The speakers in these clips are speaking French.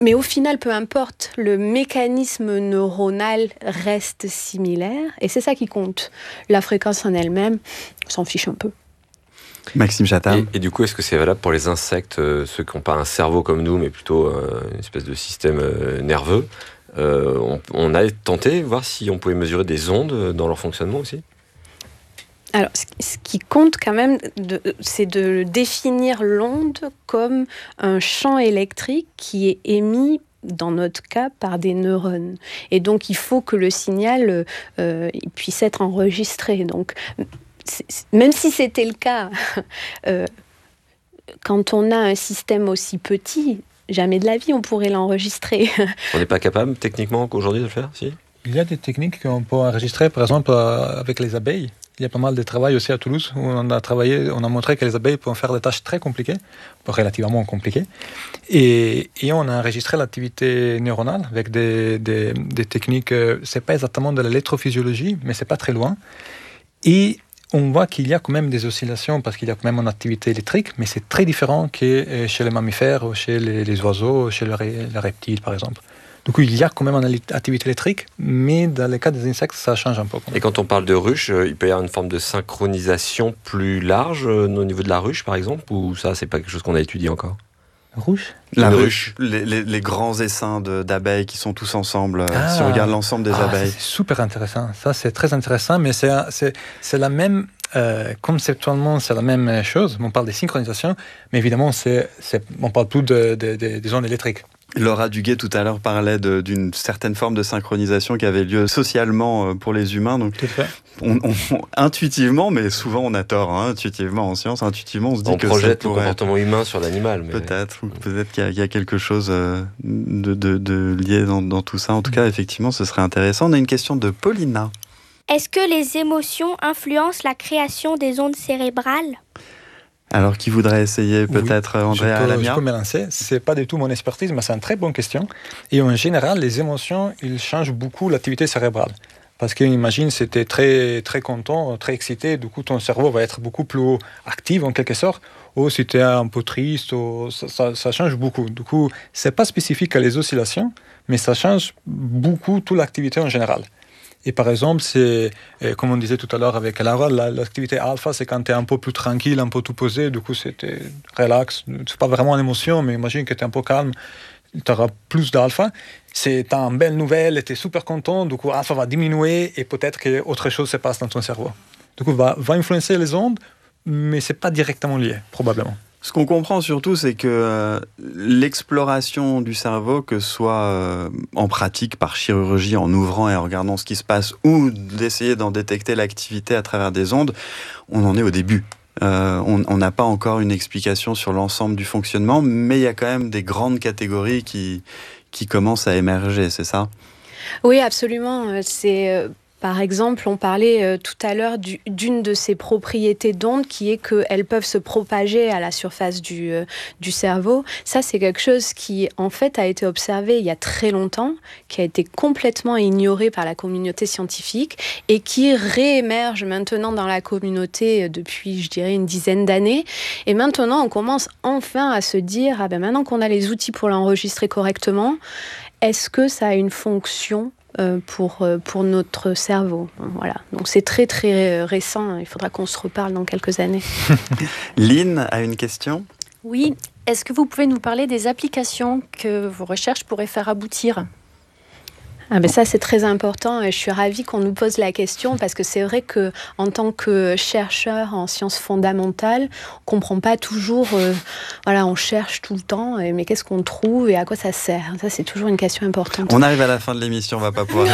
Mais au final, peu importe, le mécanisme neuronal reste similaire et c'est ça qui compte. La fréquence en elle-même, on s'en fiche un peu. Maxime Chatham. Et du coup, est-ce que c'est valable pour les insectes, ceux qui n'ont pas un cerveau comme nous, mais plutôt une espèce de système nerveux? On a tenté, voir si on pouvait mesurer des ondes dans leur fonctionnement aussi? Alors, ce qui compte quand même, c'est de définir l'onde comme un champ électrique qui est émis, dans notre cas, par des neurones. Et donc, il faut que le signal il puisse être enregistré. Donc, même si c'était le cas, quand on a un système aussi petit, jamais de la vie on pourrait l'enregistrer. On n'est pas capable, techniquement, aujourd'hui, de le faire, si? Il y a des techniques qu'on peut enregistrer, par exemple, avec les abeilles. Il y a pas mal de travail aussi à Toulouse où on a montré que les abeilles peuvent faire des tâches très compliquées, relativement compliquées. Et on a enregistré l'activité neuronale avec des techniques, c'est pas exactement de l'électrophysiologie, mais c'est pas très loin. Et on voit qu'il y a quand même des oscillations parce qu'il y a quand même une activité électrique, mais c'est très différent que chez les mammifères ou chez les oiseaux, chez les reptiles par exemple. Du coup, il y a quand même une activité électrique, mais dans le cas des insectes, ça change un peu. Et quand on parle de ruche, il peut y avoir une forme de synchronisation plus large au niveau de la ruche, par exemple, ou ça, c'est pas quelque chose qu'on a étudié encore? Ruche? La ruche, les grands essaims d'abeilles qui sont tous ensemble, si on regarde l'ensemble des abeilles. C'est super intéressant, ça c'est très intéressant, mais c'est la même, conceptuellement c'est la même chose, on parle de synchronisation, mais évidemment on parle plus des ondes électriques. Laura Duguay tout à l'heure parlait d'une certaine forme de synchronisation qui avait lieu socialement pour les humains. Donc, tout à fait. Intuitivement, mais souvent on a tort, intuitivement en science, intuitivement on se dit que on projette le comportement humain sur l'animal. Mais... Peut-être qu'il y a quelque chose de lié dans tout ça. En tout cas, effectivement, ce serait intéressant. On a une question de Paulina. Est-ce que les émotions influencent la création des ondes cérébrales ? Alors, qui voudrait essayer peut-être, oui, Andrea Alamia? Je peux me lancer. Ce n'est pas du tout mon expertise, mais c'est une très bonne question. Et en général, les émotions, ils changent beaucoup l'activité cérébrale. Parce qu'imagine, c'était très, très content, très excité, du coup, ton cerveau va être beaucoup plus actif en quelque sorte. Ou si tu es un peu triste, ça change beaucoup. Du coup, ce n'est pas spécifique à les oscillations, mais ça change beaucoup toute l'activité en général. Et par exemple, c'est, comme on disait tout à l'heure avec Laura, l'activité alpha, c'est quand tu es un peu plus tranquille, un peu tout posé, du coup, c'était relax. C'est pas vraiment une émotion, mais imagine que tu es un peu calme, tu auras plus d'alpha. Tu as une belle nouvelle, tu es super content, du coup, alpha va diminuer et peut-être qu'autre chose se passe dans ton cerveau. Du coup, va influencer les ondes, mais c'est pas directement lié, probablement. Ce qu'on comprend surtout, c'est que l'exploration du cerveau, que ce soit en pratique par chirurgie, en ouvrant et en regardant ce qui se passe, ou d'essayer d'en détecter l'activité à travers des ondes, on en est au début. On n'a pas encore une explication sur l'ensemble du fonctionnement, mais il y a quand même des grandes catégories qui commencent à émerger, c'est ça ? Oui, absolument. Par exemple, on parlait tout à l'heure d'une de ces propriétés d'ondes qui est qu'elles peuvent se propager à la surface du cerveau. Ça, c'est quelque chose qui, en fait, a été observé il y a très longtemps, qui a été complètement ignoré par la communauté scientifique et qui réémerge maintenant dans la communauté depuis, je dirais, une dizaine d'années. Et maintenant, on commence enfin à se dire, maintenant qu'on a les outils pour l'enregistrer correctement, est-ce que ça a une fonction pour notre cerveau. Voilà. Donc c'est très très récent, il faudra qu'on se reparle dans quelques années. Lynn a une question ? Oui, est-ce que vous pouvez nous parler des applications que vos recherches pourraient faire aboutir ? Ça, c'est très important et je suis ravie qu'on nous pose la question parce que c'est vrai qu'en tant que chercheur en sciences fondamentales, on ne comprend pas toujours, on cherche tout le temps, mais qu'est-ce qu'on trouve et à quoi ça sert ? Ça, c'est toujours une question importante. On arrive à la fin de l'émission, on ne va pas pouvoir...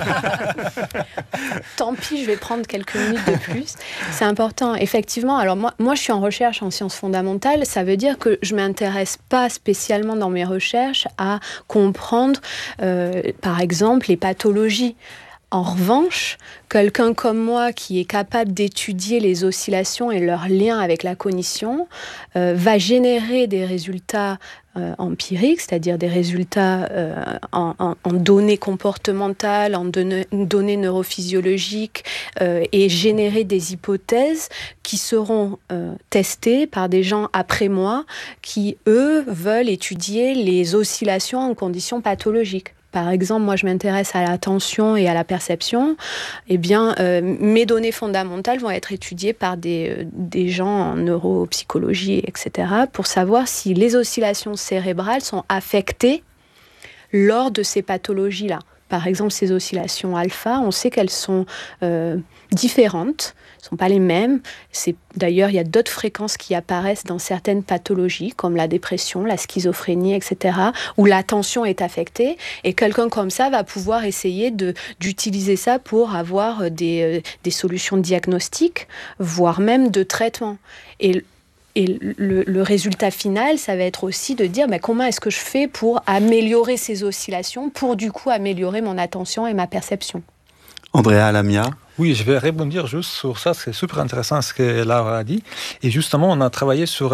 Tant pis, je vais prendre quelques minutes de plus. C'est important, effectivement. Alors moi, je suis en recherche en sciences fondamentales, ça veut dire que je ne m'intéresse pas spécialement dans mes recherches à comprendre, par exemple, les pathologies. En revanche, quelqu'un comme moi qui est capable d'étudier les oscillations et leur lien avec la cognition va générer des résultats empiriques, c'est-à-dire des résultats en données comportementales, en données neurophysiologiques et générer des hypothèses qui seront testées par des gens après moi qui, eux, veulent étudier les oscillations en conditions pathologiques. Par exemple, moi, je m'intéresse à l'attention et à la perception. Eh bien, mes données fondamentales vont être étudiées par des gens en neuropsychologie, etc., pour savoir si les oscillations cérébrales sont affectées lors de ces pathologies-là. Par exemple, ces oscillations alpha, on sait qu'elles sont différentes, ne sont pas les mêmes. D'ailleurs, il y a d'autres fréquences qui apparaissent dans certaines pathologies, comme la dépression, la schizophrénie, etc., où l'attention est affectée. Et quelqu'un comme ça va pouvoir essayer d'utiliser ça pour avoir des solutions diagnostiques, voire même de traitement. Et le résultat final, ça va être aussi de dire comment est-ce que je fais pour améliorer ces oscillations, pour du coup améliorer mon attention et ma perception. Andrea Lamia. Oui, je vais rebondir juste sur ça, c'est super intéressant ce que Laura a dit. Et justement, on a travaillé sur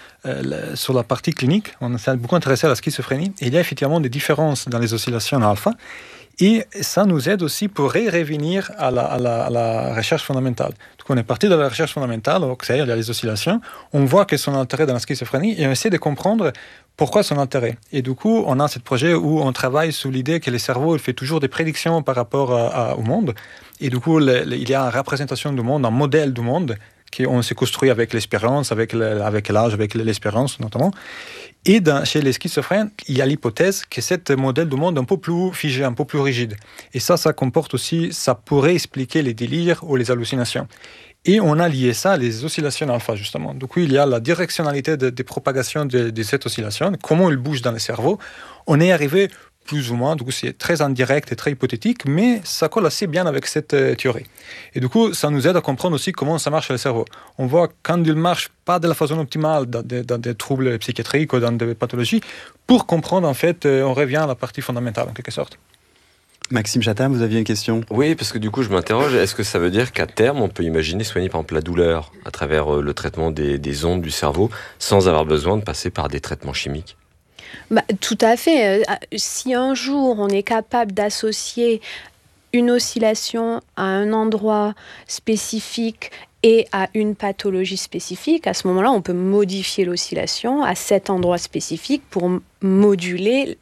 la partie clinique, on s'est beaucoup intéressé à la schizophrénie. Et il y a effectivement des différences dans les oscillations alpha. Et ça nous aide aussi pour revenir à la recherche fondamentale. Donc on est parti de la recherche fondamentale, il y a les oscillations, on voit qu'elles sont altérées dans la schizophrénie et on essaie de comprendre pourquoi elles sont altérées. Et du coup, on a ce projet où on travaille sous l'idée que le cerveau il fait toujours des prédictions par rapport au monde. Et du coup, il y a une représentation du monde, un modèle du monde qu'on s'est construit avec l'expérience, avec l'âge, avec l'espérance notamment. Et chez les schizophrènes, il y a l'hypothèse que ce modèle du monde est un peu plus figé, un peu plus rigide. Et ça comporte aussi, ça pourrait expliquer les délires ou les hallucinations. Et on a lié ça à les oscillations alpha, justement. Du coup, il y a la directionnalité des propagations de cette oscillation, comment elle bouge dans le cerveau. On est arrivé plus ou moins, du coup c'est très indirect et très hypothétique, mais ça colle assez bien avec cette théorie. Et du coup, ça nous aide à comprendre aussi comment ça marche le cerveau. On voit quand il ne marche pas de la façon optimale dans des troubles psychiatriques ou dans des pathologies, pour comprendre en fait, on revient à la partie fondamentale en quelque sorte. Maxime Chatham, vous aviez une question ? Oui, parce que du coup, je m'interroge, est-ce que ça veut dire qu'à terme, on peut imaginer soigner par exemple la douleur à travers le traitement des ondes du cerveau sans avoir besoin de passer par des traitements chimiques ? Tout à fait. Si un jour on est capable d'associer une oscillation à un endroit spécifique et à une pathologie spécifique, à ce moment-là, on peut modifier l'oscillation à cet endroit spécifique pour moduler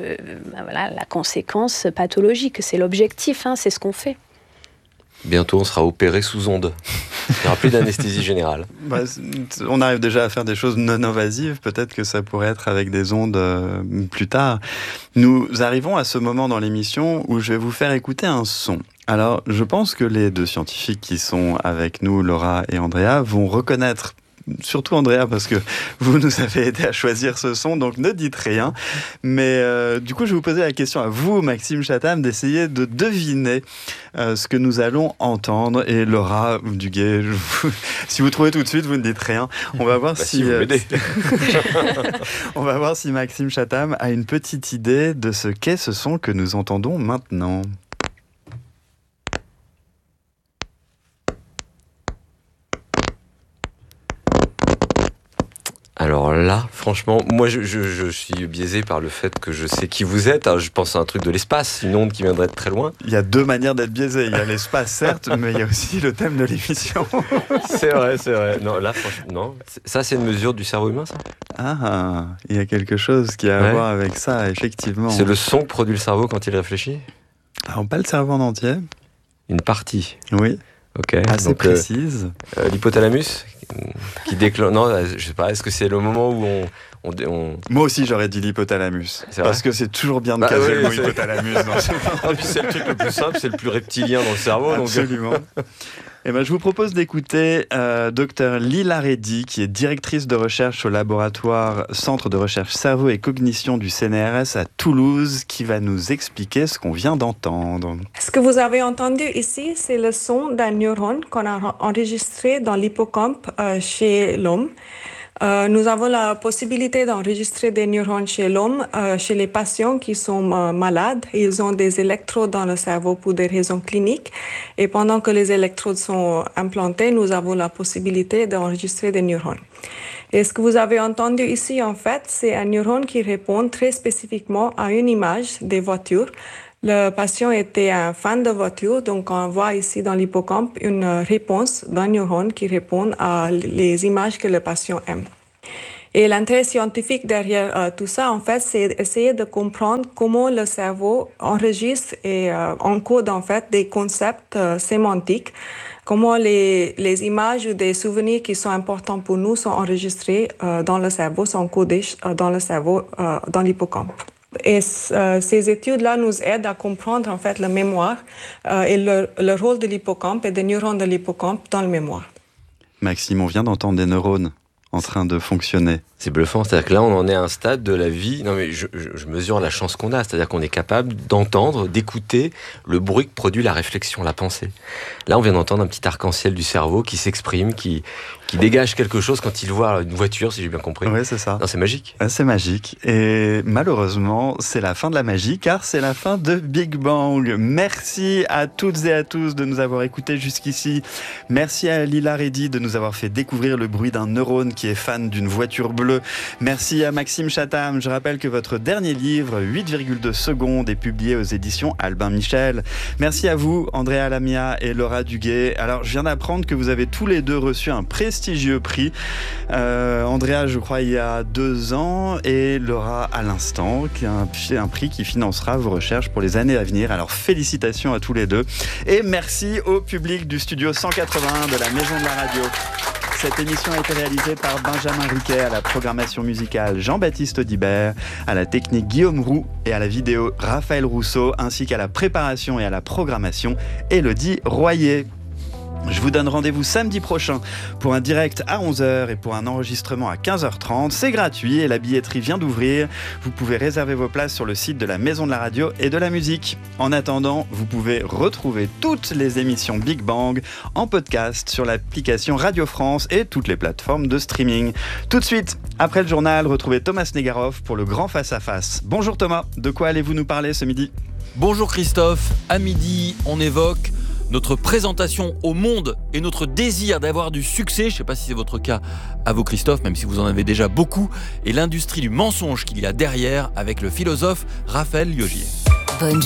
la conséquence pathologique. C'est l'objectif, c'est ce qu'on fait. Bientôt, on sera opéré sous onde. Il n'y aura plus d'anesthésie générale. On arrive déjà à faire des choses non invasives. Peut-être que ça pourrait être avec des ondes plus tard. Nous arrivons à ce moment dans l'émission où je vais vous faire écouter un son. Alors, je pense que les deux scientifiques qui sont avec nous, Laura et Andrea, vont reconnaître, surtout Andrea, parce que vous nous avez aidé à choisir ce son, donc ne dites rien. Mais du coup, je vais vous poser la question à vous, Maxime Chatham, d'essayer de deviner ce que nous allons entendre. Et Laura Duguay, si vous trouvez tout de suite, vous ne dites rien. On va voir si vous m'aidez. On va voir si Maxime Chatham a une petite idée de ce qu'est ce son que nous entendons maintenant. Alors là, franchement, moi je suis biaisé par le fait que je sais qui vous êtes. Alors, je pense à un truc de l'espace, une onde qui viendrait de très loin. Il y a deux manières d'être biaisé. Il y a l'espace, certes, mais il y a aussi le thème de l'émission. C'est vrai. Non, là, franchement, non. Ça, c'est une mesure du cerveau humain, ça ? Ah, il y a quelque chose qui a à voir avec ça, effectivement. C'est le son que produit le cerveau quand il réfléchit ? Alors, pas le cerveau en entier. Une partie. Oui. Ok. Assez précise. L'hypothalamus qui déclenche. Non, je sais pas. Est-ce que c'est le moment où on... Moi aussi, j'aurais dit l'hypothalamus. Parce que c'est toujours bien de caser le mot hypothalamus. Et puis c'est le truc le plus simple, c'est le plus reptilien dans le cerveau. Absolument. Eh ben, je vous propose d'écouter Dr Lila Reddy, qui est directrice de recherche au laboratoire Centre de recherche cerveau et cognition du CNRS à Toulouse, qui va nous expliquer ce qu'on vient d'entendre. Ce que vous avez entendu ici, c'est le son d'un neurone qu'on a enregistré dans l'hippocampe chez l'homme. Nous avons la possibilité d'enregistrer des neurones chez l'homme, chez les patients qui sont malades. Ils ont des électrodes dans le cerveau pour des raisons cliniques. Et pendant que les électrodes sont implantées, nous avons la possibilité d'enregistrer des neurones. Et ce que vous avez entendu ici, en fait, c'est un neurone qui répond très spécifiquement à une image des voitures. Le patient était un fan de voitures, donc on voit ici dans l'hippocampe une réponse d'un neurone qui répond à les images que le patient aime. Et l'intérêt scientifique derrière tout ça, en fait, c'est essayer de comprendre comment le cerveau enregistre et encode en fait des concepts sémantiques, comment les images ou des souvenirs qui sont importants pour nous sont enregistrés dans le cerveau, sont codés dans le cerveau, dans l'hippocampe. Et ces études-là nous aident à comprendre en fait la mémoire et le rôle de l'hippocampe et des neurones de l'hippocampe dans la mémoire. Maxime, on vient d'entendre des neurones en train de fonctionner. C'est bluffant, c'est-à-dire que là on en est à un stade de la vie, non mais je mesure la chance qu'on a, c'est-à-dire qu'on est capable d'entendre, d'écouter le bruit que produit la réflexion, la pensée. Là on vient d'entendre un petit arc-en-ciel du cerveau qui s'exprime, qui dégage quelque chose quand il voit une voiture, si j'ai bien compris. Oui, c'est ça. Non, c'est magique. C'est magique. Et malheureusement, c'est la fin de la magie, car c'est la fin de Big Bang. Merci à toutes et à tous de nous avoir écoutés jusqu'ici. Merci à Lila Reddy de nous avoir fait découvrir le bruit d'un neurone qui est fan d'une voiture bleue. Merci à Maxime Chatham. Je rappelle que votre dernier livre, 8,2 secondes, est publié aux éditions Albin Michel. Merci à vous, Andrea Lamia et Laura Duguay. Alors, je viens d'apprendre que vous avez tous les deux reçu un prestigieux prix. Andrea, je crois, il y a 2 ans, et Laura à l'instant, qui est un prix qui financera vos recherches pour les années à venir. Alors, félicitations à tous les deux. Et merci au public du studio 181 de la Maison de la Radio. Cette émission a été réalisée par Benjamin Riquet, à la programmation musicale Jean-Baptiste Audibert, à la technique Guillaume Roux et à la vidéo Raphaël Rousseau, ainsi qu'à la préparation et à la programmation Élodie Royer. Je vous donne rendez-vous samedi prochain pour un direct à 11h et pour un enregistrement à 15h30. C'est gratuit et la billetterie vient d'ouvrir. Vous pouvez réserver vos places sur le site de la Maison de la Radio et de la Musique. En attendant, vous pouvez retrouver toutes les émissions Big Bang en podcast sur l'application Radio France et toutes les plateformes de streaming. Tout de suite, après le journal, retrouvez Thomas Negaroff pour le grand face-à-face. Bonjour Thomas, de quoi allez-vous nous parler ce midi ? Bonjour Christophe, à midi, on évoque notre présentation au monde et notre désir d'avoir du succès, je ne sais pas si c'est votre cas à vous Christophe, même si vous en avez déjà beaucoup, et l'industrie du mensonge qu'il y a derrière avec le philosophe Raphaël Liogier. Bonne